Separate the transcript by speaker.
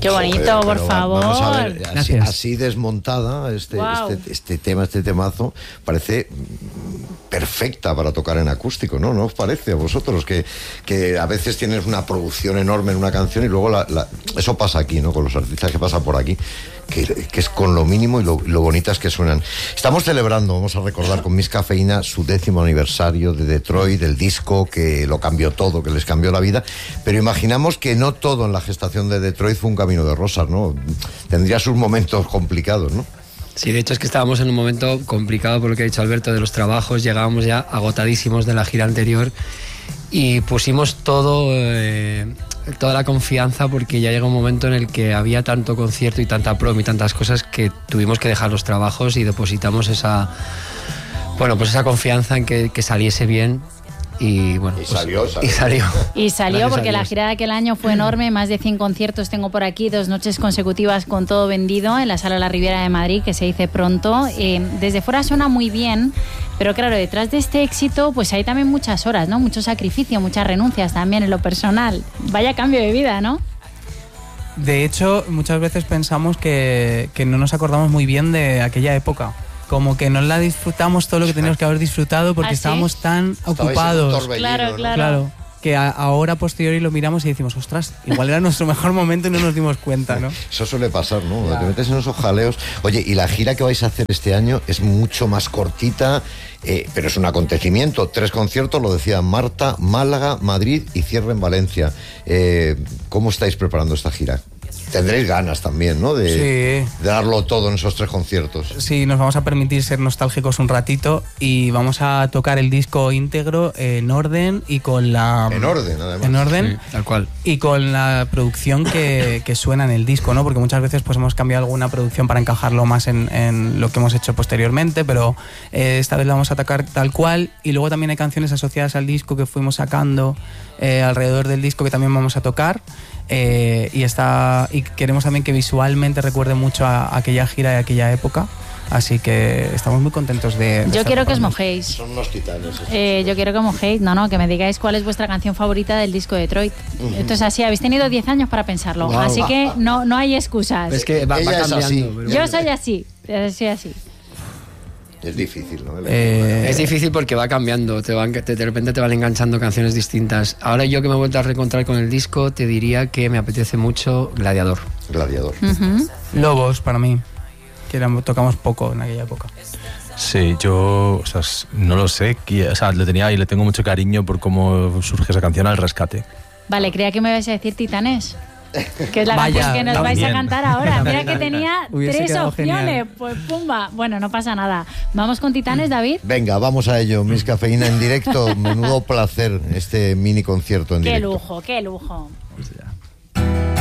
Speaker 1: Qué bonito, por favor.
Speaker 2: Vamos a ver, así desmontada, este temazo, parece perfecta para tocar en acústico, ¿no? ¿No os parece a vosotros que a veces tienes una producción enorme en una canción y luego eso pasa aquí, ¿no? Con los artistas que pasan por aquí, que es con lo mínimo y lo bonitas que suenan. Estamos celebrando, vamos a recordar con Miss Cafeína su 10º aniversario de Detroit, del disco que lo cambió todo, que les cambió la vida, pero imaginamos que no todo en la gestación de Detroit fue un camino de rosas, ¿no? Tendría sus momentos complicados, ¿no?
Speaker 3: Sí, de hecho es que estábamos en un momento complicado por lo que ha dicho Alberto de los trabajos, llegábamos ya agotadísimos de la gira anterior y pusimos toda la confianza porque ya llega un momento en el que había tanto concierto y tanta prom y tantas cosas que tuvimos que dejar los trabajos y depositamos esa confianza en que saliese bien. Y bueno,
Speaker 1: Y salió porque la gira de aquel año fue enorme, más de 100 conciertos tengo por aquí, 2 noches consecutivas con todo vendido en la Sala La Riviera de Madrid, que se dice pronto. Desde fuera suena muy bien, pero claro, detrás de este éxito pues hay también muchas horas, ¿no? Mucho sacrificio, muchas renuncias también en lo personal. Vaya cambio de vida, ¿no?
Speaker 4: De hecho, muchas veces pensamos que no nos acordamos muy bien de aquella época. Como que no la disfrutamos todo lo que teníamos que haber disfrutado porque estábamos tan ocupados. Claro. Que ahora posteriori lo miramos y decimos, ostras, igual era nuestro mejor momento y no nos dimos cuenta, ¿no?
Speaker 2: Eso suele pasar, ¿no? Claro. Te metes en esos jaleos. Oye, y la gira que vais a hacer este año es mucho más cortita, pero es un acontecimiento. 3 conciertos, lo decía Marta, Málaga, Madrid y cierre en Valencia. ¿Cómo estáis preparando esta gira? Tendréis ganas también, ¿no? De darlo todo en esos 3 conciertos.
Speaker 4: Sí, nos vamos a permitir ser nostálgicos un ratito y vamos a tocar el disco íntegro en orden y con la...
Speaker 2: En orden, además.
Speaker 4: En orden.
Speaker 3: Sí, tal cual.
Speaker 4: Y con la producción que suena en el disco, ¿no? Porque muchas veces pues hemos cambiado alguna producción para encajarlo más en lo que hemos hecho posteriormente, pero esta vez la vamos a tocar tal cual. Y luego también hay canciones asociadas al disco que fuimos sacando alrededor del disco que también vamos a tocar. Y queremos también que visualmente recuerde mucho a aquella gira y a aquella época, así que estamos muy contentos de
Speaker 1: yo quiero que os mojéis.
Speaker 2: Son unos titanes.
Speaker 1: Yo quiero que mojéis, que me digáis cuál es vuestra canción favorita del disco de Detroit. Esto es así, habéis tenido 10 años para pensarlo, así que no hay excusas.
Speaker 3: Es que va cambiando.
Speaker 2: Así.
Speaker 1: Yo soy así.
Speaker 2: Es difícil, ¿no?
Speaker 3: Es difícil porque va cambiando, de repente te van enganchando canciones distintas. Ahora yo que me he vuelto a reencontrar con el disco, te diría que me apetece mucho Gladiador.
Speaker 4: Lobos, para mí, que tocamos poco en aquella época.
Speaker 5: Sí, yo no lo sé, le tenía y le tengo mucho cariño por cómo surge esa canción, Al Rescate.
Speaker 1: Vale, creía que me ibas a decir Titanes. Que es la canción que nos vais a cantar ahora. Mira que tenía 3 opciones. Genial. Pues pumba. Bueno, no pasa nada. ¿Vamos con Titanes, David?
Speaker 2: Venga, vamos a ello. Miss Cafeína en directo. Menudo placer este mini concierto en directo.
Speaker 1: Qué lujo.
Speaker 5: Pues ya.